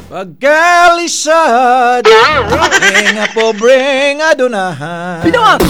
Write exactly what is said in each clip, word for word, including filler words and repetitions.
Pagkalisad nga pobre nga dunahan. Pinawag!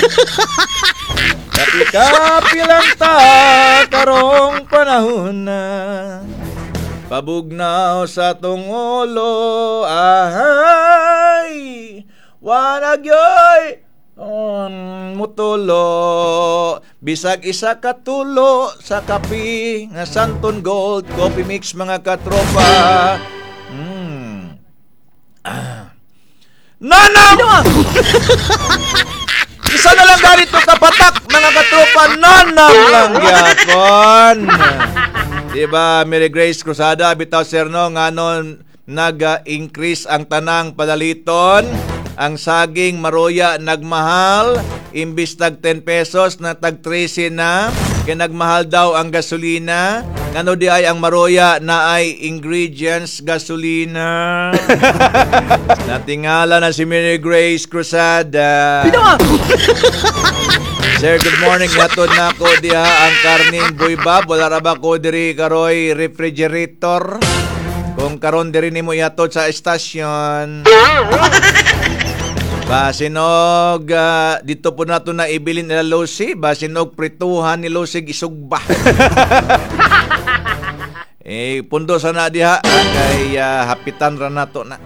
Kapi-kapi lang ta karong panahon na pabugnaw sa tong ulo. Ahay wanag yoy um, mutulo bisag isa katulo sa kapi nga Santon Gold Coffee Mix mga katropa. Mm. Ah. Nanam! Isa na lang ganito kapatak mga katropa. Nanam lang yapon. Diba Mary Grace Cruzada bitaw serno nganon nag-increase ang tanang padaliton. Ang saging maroya nagmahal, imbis tag ten pesos na tag thirteen na. Kaya nagmahal daw ang gasolina. Ngano di ay ang maroya na ay ingredients gasolina. Natingala na si Mary Grace Cruzada. Sir, good morning. Hatod na ko diha ang karning buybab. Wala ra ba ko diri karoy refrigerator? Kung karon diri nimo ihatod sa estasyon. Basinog uh, dito po nato na ibilin nila Lucy. Basinog prituhan ni Lucy isugba. Eh pundo sa na diha kay uh, hapitan ra nato na.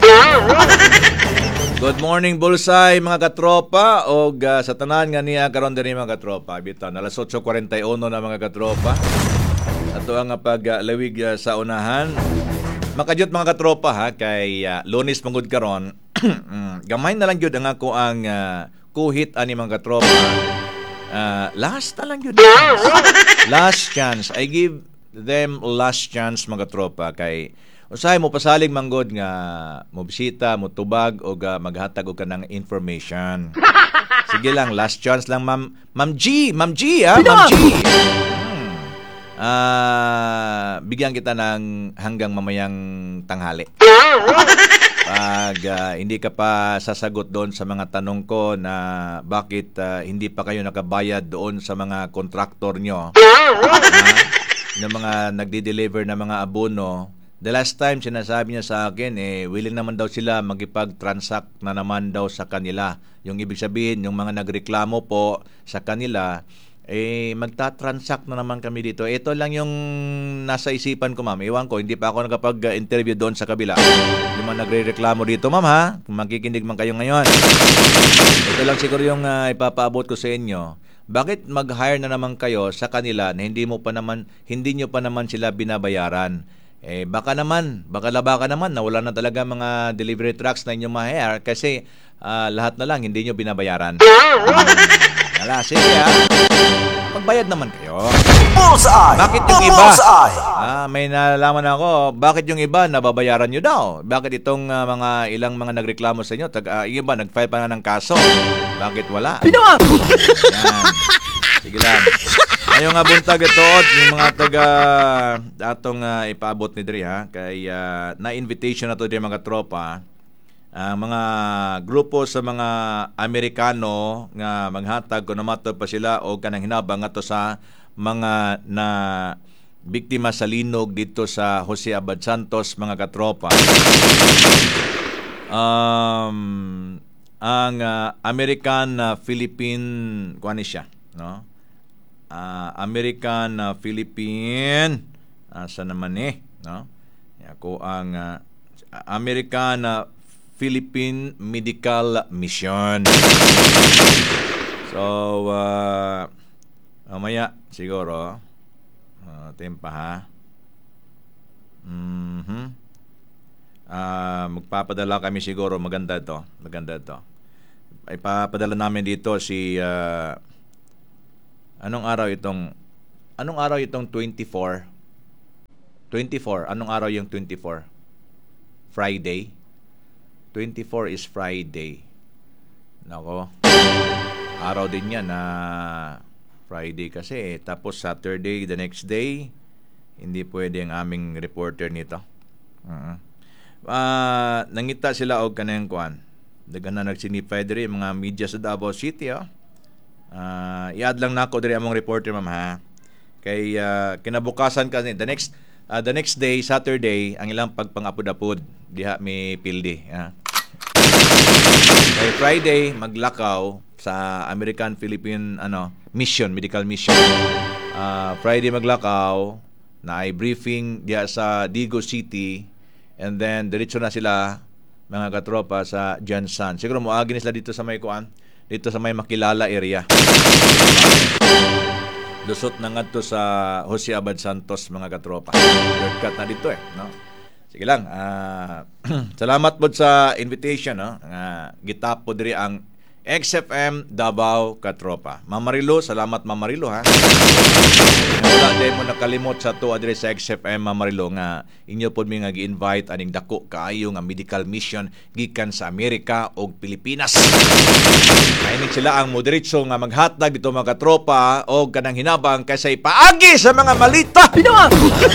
Good morning Bullseye mga katropa og uh, sa tanan nga niya karon diri mga katropa. Bitaw na alas eight forty-one na mga katropa. Ato ang paglawig uh, sa unahan. Makajut mga katropa ha kay uh, Lunes mangud karon. Gamay na lang gyud ang ako ang uh, kuhit ani mga katropa. Uh, last na lang gyud. Last chance. I give them last chance mga katropa kay usahay mo pasalig manggod nga mo bisita, mo tubag o uh, maghatag og kanang information. Sige lang, last chance lang ma'am. Ma'am G, Ma'am G ha, Ma'am G. Ah, uh, bigyan kita ng hanggang mamayang tanghali. Pag uh, hindi ka pa sasagot doon sa mga tanong ko na bakit uh, hindi pa kayo nakabayad doon sa mga kontraktor nyo, uh, ng mga nagdi-deliver na mga abono. The last time sinasabi niya sa akin, eh, willing naman daw sila magipag-transact na naman daw sa kanila. Yung ibig sabihin, yung mga nagreklamo po sa kanila, eh magta-transact na naman kami dito. Ito lang yung nasa isipan ko, ma'am. Iwan ko, hindi pa ako nakapag-interview doon sa kabila. Yung mga nagre-reklamo dito, ma'am, ha? Kung makikinig man kayo ngayon. Ito lang siguro yung uh, ipapaabot ko sa inyo. Bakit mag-hire na naman kayo sa kanila na hindi mo pa naman, hindi nyo pa naman sila binabayaran? Eh, baka naman, baka baka naman na wala na talaga mga delivery trucks na inyong ma-hire kasi uh, lahat na lang hindi nyo binabayaran. Wala, sige ha. Magbayad naman kayo. Bullseye! Bakit yung iba? Ah, may nalaman ako, bakit yung iba nababayaran nyo daw? Bakit itong uh, mga ilang mga nagreklamo sa inyo, tag, uh, yung iba nag-file pa na ng kaso? Bakit wala? Pinawag! Yan. Sige lang. Ayaw nga buntag ito, yung mga taga atong uh, ipaabot ni Dre ha, kay uh, na-invitation na to din mga tropa. Ang uh, mga grupo sa mga Amerikano nga maghatag kung namatod pa sila o kanang hinabang ato sa mga na biktima sa linog dito sa Jose Abad Santos mga katropa. Um, ang uh, American uh, Philippine kuan siya, no? Uh, American uh, Philippine asa naman eh, no? Ako ang uh, American uh, Philippine Medical Mission. So, uh, mamaya siguro, uh, tempa ha. Mm-hmm. Uh, magpapadala kami siguro, maganda to. Maganda to. Ipapadala namin dito si, uh, anong araw itong, anong araw itong twenty-four? twenty-four, anong araw yung twenty-four? Friday? twenty-four is Friday. Nako. Araw din yan na Friday kasi. Tapos Saturday, the next day, hindi pwede ang aming reporter nito. Uh-huh. Uh, nangita sila og kanang kuan. Dagan na nagsinipay diri mga media sa Davao City. Oh. Uh, i-add lang nako diri among reporter ma'am ha. Kay uh, kinabukasan kasi the next uh, the next day Saturday ang ilang pagpangapod-apod diha mi pildi. Ha? Kay Friday, maglakaw sa American-Philippine ano, mission, medical mission. Uh, Friday maglakaw, na ay briefing diha sa Digo City, and then diretso na sila mga katropa sa Jansan. Siguro moagi na sila dito sa may kuan, dito sa may Makilala area. Lusot na ngadto sa Jose Abad Santos mga katropa. Shortcut na dito eh, no? Sige lang. Uh, salamat po sa invitation, no? Uh, gitapo diri ang X F M Davao Katropa. Mamarilo, salamat Mamarilo ha. Wala din mo nakalimot sa to address sa X F M Mamarilo nga inyo pod mi nga gi-invite aning dako kaayo nga medical mission gikan sa Amerika ug Pilipinas. Kainig sila ang moderitso nga maghatag dito mga katropa og kanang hinabang kaysa ipaagi sa mga malita. Binawa.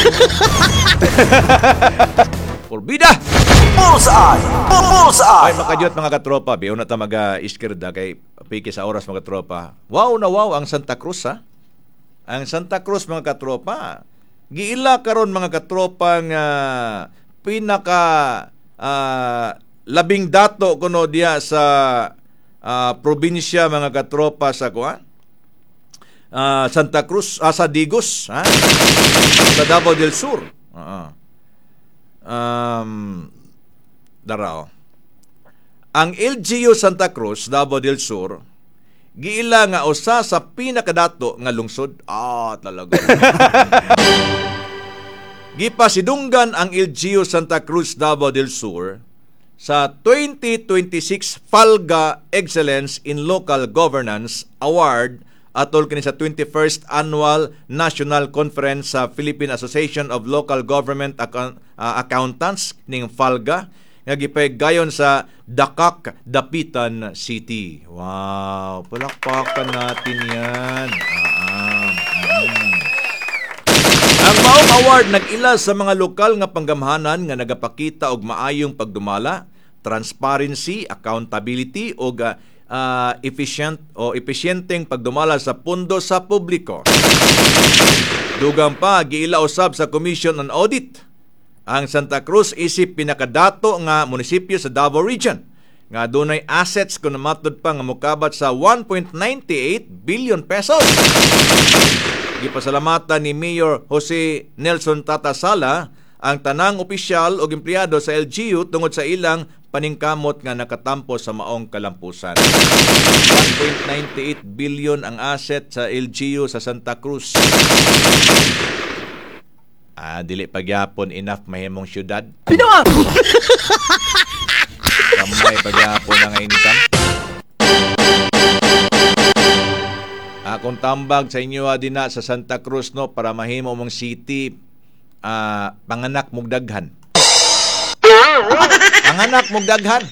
Porbida. Bullseye! Bullseye! Ay, makadiyot mga katropa. Biyo na ta mag-iskerda kay piki sa oras mga katropa. Wow na wow ang Santa Cruz ha. Ang Santa Cruz mga katropa. Giila karon mga katropa nga pinaka uh, labing dato kuno diya sa uh, probinsya mga katropa sa kuan. Uh, Santa Cruz, ah, sa Digos ha. Sa Davao del Sur. Uh-huh. Um, Darao. Ang L G U Santa Cruz, Davao del Sur, giila nga usa sa pinakadato nga lungsod. Ah, talaga. Gipasidunggan ang L G U Santa Cruz, Davao del Sur sa twenty twenty-six Falga Excellence in Local Governance Award atol kini sa twenty-first Annual National Conference sa Philippine Association of Local Government Account- uh, Accountants ning Falga nga gipaygayon sa Dakak, Dapitan City. Wow, palakpakan natin yan. Ah, mm. Ang maong award nag-ila sa mga lokal nga panggamhanan nga nagapakita og maayong pagdumala, transparency, accountability ug uh, Uh, efficient o epesyenteng pagdumala sa pundo sa publiko. Dugang pa, giila usab sa Commission on Audit. Ang Santa Cruz isip pinakadato nga munisipyo sa Davao Region nga dunay assets kung namatod pa nga mukabat sa one point nine eight billion pesos. Gipasalamatan ni Mayor Jose Nelson Tata Sala ang tanang opisyal o empleyado sa L G U tungod sa ilang paningkamot nga nakatampo sa maong kalampusan. one point nine eight billion ang asset sa L G U sa Santa Cruz. Ah, dili pagyapon enough mahimong syudad. Binawa! Kamay pagyapon ang income. Akong tambag sa inyo adina sa Santa Cruz no para mahimo mong city uh, panganak mong daghan. Panganak mong daghan.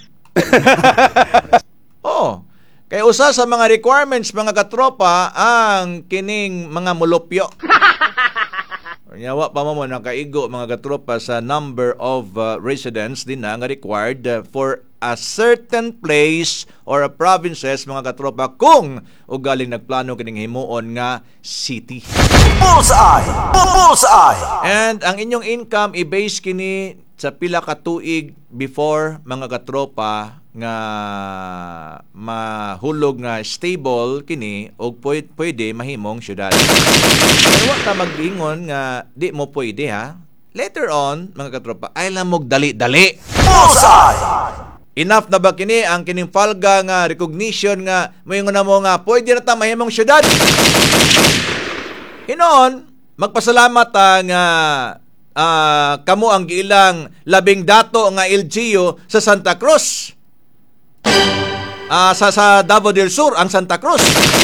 Oh, kay usa sa mga requirements mga katropa ang kining mga mulupyo. Nyawa pa mo nakaigo mga katropa sa number of uh, residents din na nga required uh, for a certain place or a provinces mga katropa kung ugaling nagplano kining himuon nga city. Bullseye! Bullseye! And ang inyong income i-base kini sa pila ka tuig before mga katropa nga mahulog nga stable kini og pwede, pwede mahimong syudad. Pero wa ta magbiingon nga di mo pwede ha. Later on mga katropa ay lamog dali-dali. Bullseye! Enough na ba kini ang kining Falga nga recognition nga moingon na mo nga pwede na ta mahimong syudad. Hinon magpasalamat ta nga Uh, kamo ang giilang labing dato nga L G U sa Santa Cruz. Uh, sa, sa Davao del Sur, ang Santa Cruz.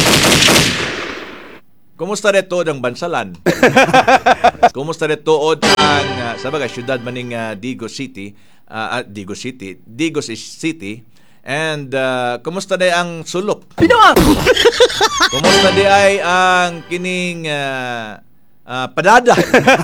Kumusta dito ang Bansalan? Kumusta dito ang, uh, sa bagay, syudad maning uh, Digo City, uh, uh, Digo City, Digos City, and uh, kumusta day ang Sulok? Binawa! Kumusta day ay ang kining uh, uh, Padada?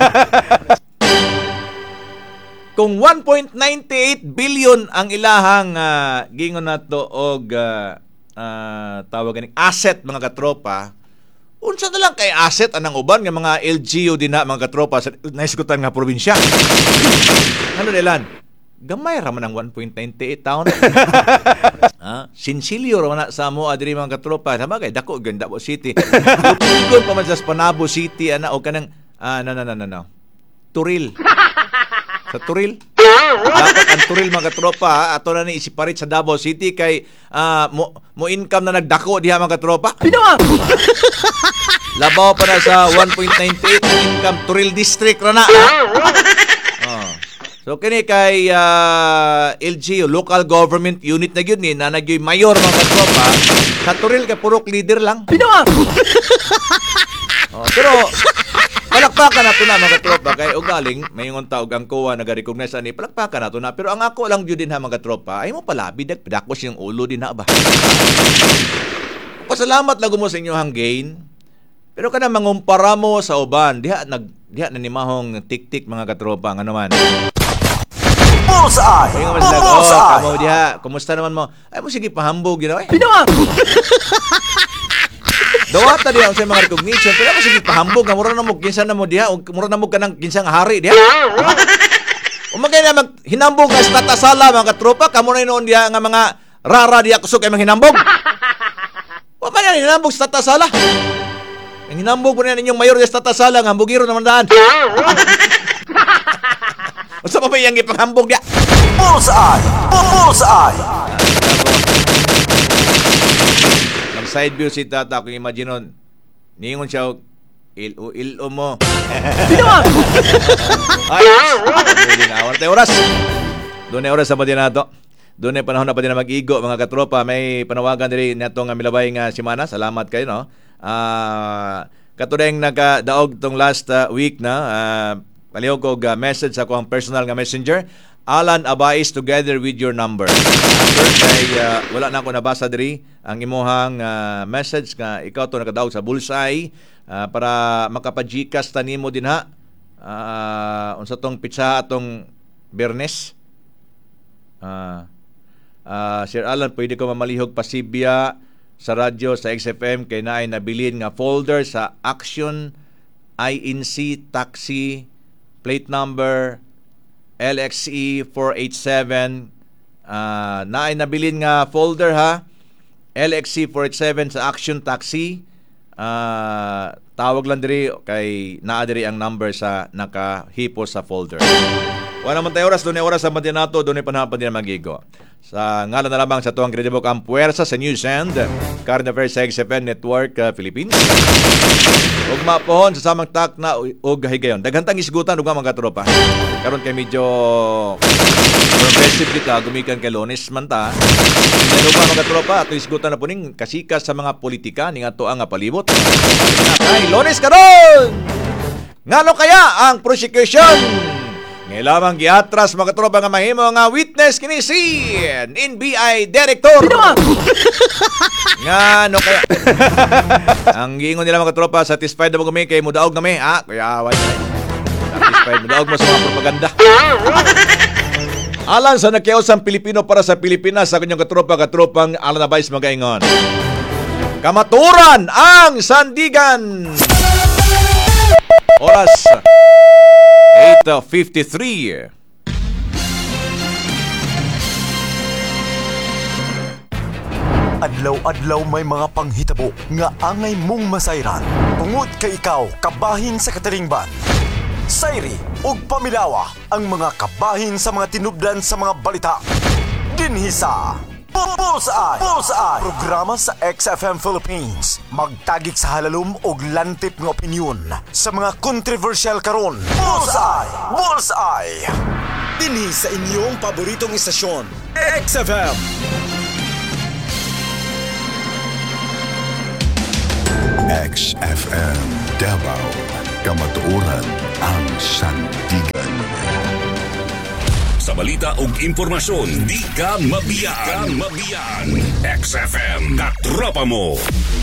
Kung one point nine eight billion ang ilahang uh, gingon nato og uh, uh, tawag ganing asset mga katropa, unsa na lang kay asset anang uban nga mga L G U din na mga katropa sa naisgutan nga probinsya. Ano nilan? gamay raman ang one point nine eight taon. Ah, sinsilyo raman na sa mo adiri mga katropa. Sabagay dako ganda Davao City. Lupigon pa man sa Panabo City ana o kanang ah no no no no no. Turil. Sa Turil. Dapat ang Turil mga katropa ha? Ato na ni isiparit sa Davao City kay uh, mo, mo income na nagdako diha mga katropa. Pinawa. Labaw pa na sa one point nine eight income Turil District ra na. Oh. So kini kay uh, L G o local government unit na gyud ni na nagyoy mayor mga katropa. Sa Turil kay purok leader lang. Pinawa. Oh, pero palakpakan nato na mga tropa kay ugaling mayingon taog ang C O A nag-recognize ani palakpakan nato na pero ang ako lang jud din ha mga tropa ay mo palabi dag pedakos yung ulo din na ba. Pasalamat lang mo sa inyohang gain. Pero kana mangumpara mo sa uban diha nag diha na nimahong tik-tik mga katropa nga naman. Bullseye! Ay, Bullseye! Oh, kamo diha, kumusta naman mo? Ay mo sige pahambog ginawa. Pinawa. Dawata diha sa mga recognition pero ako sige pahambog nga mura na mo kinsa na mo diha o mura na mo kanang kinsa nga hari diha. Umagay na mag hinambog nga sa sala mga katropa kamo na noon diha nga mga rara diha kusog kay manghinambog. Wa man yan hinambog sa sala. Ang hinambog po na ninyong mayor sa sala nga hambugiro naman daan. Usa pa ba yang ipanghambog diha? Bullseye! Bullseye! Side view si tata kung imagine nun ningon siya ilo ilo mo ay awar tayo oras doon ay oras sa pati nato doon ay panahon na pati na mag-igo mga katropa may panawagan diri nato nga milabay nga simana salamat kayo no uh, katudeng nagadaog tong last uh, week na uh, palihog ko uh, message sa akong personal nga messenger Alan Abais together with your number. Number kay uh, wala na ako nabasa diri ang imuhang uh, message nga ikaw to nakadaog sa Bullseye uh, para makapa-Gcash ta nimo din ha. Uh, unsa tong pizza atong Bernes. Uh, uh, Sir Alan, pwede ko mamalihog pasibya sa radyo sa X F M kay naay nabilin nga folder sa Action I N C Taxi plate number L X E four eight seven uh, na ay nabilin nga folder ha L X E four eight seven sa Action Taxi uh, tawag lang diri kay naa diri ang number sa nakahipo sa folder. Wala man tayo oras doon ay oras sa Mantin nato doon ay panahon din magigo sa ngalan na lamang sa tuwang Credibook ang puwersa sa News and Current Affairs sa X F M Network uh, Philippines. Ug mapohon sa samang tak na og higayon. Daghantang isgutan ug mga tropa. Karon kay medyo progressive kita gumikan kay Lones man ta. Pero mga tropa ato isgutan na puning kasikas sa mga politika ning ato ang palibot. Kay Lones karon. Ngano kaya ang prosecution? Ngayon lamang giatras mga tropa nga mahimo nga witness kini si N B I Director. Nga no kaya. Ang giingon nila mga tropa, satisfied na mo kami kay mudaog kami. Ah, kaya away. Satisfied mudaog mo sa mga propaganda. Alan sa nakiusang Pilipino para sa Pilipinas sa kanyang katropa katropang Alan Abais magaingon. Kamaturan ang sandigan. Oras eight fifty-three. Adlaw-adlaw may mga panghitabo nga angay mong masayran. Tungod kay ikaw, kabahin sa katalingban. Sayri ug pamilawa ang mga kabahin sa mga tinubdan sa mga balita. Dinhi sa Bullseye! Bullseye! Programa sa X F M Philippines. Magtagik sa halalom og lantip nga opinyon sa mga controversial karon. Bullseye! Bullseye! Dinhi sa inyong paboritong istasyon, X F M. X F M Davao, kamatuoran ang sandigan. Sa balita ug impormasyon, di ka mabiyaan. mabiyaan. X F M, katropa mo.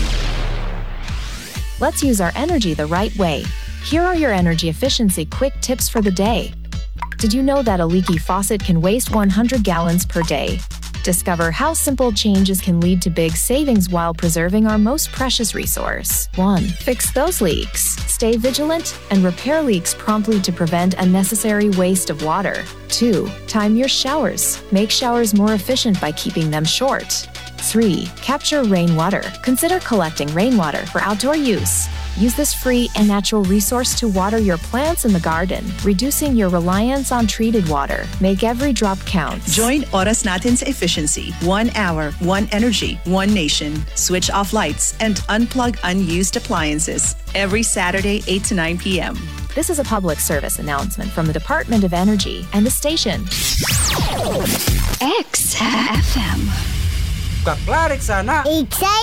Let's use our energy the right way. Here are your energy efficiency quick tips for the day. Did you know that a leaky faucet can waste one hundred gallons per day? Discover how simple changes can lead to big savings while preserving our most precious resource. one. Fix those leaks. Stay vigilant and repair leaks promptly to prevent unnecessary waste of water. two. Time your showers. Make showers more efficient by keeping them short. three. Capture rainwater. Consider collecting rainwater for outdoor use. Use this free and natural resource to water your plants in the garden, reducing your reliance on treated water. Make every drop count. Join Oras Natin sa efficiency. One hour, one energy, one nation. Switch off lights and unplug unused appliances. Every Saturday, eight to nine p.m. This is a public service announcement from the Department of Energy and the station. X F M. Kaklarit sana.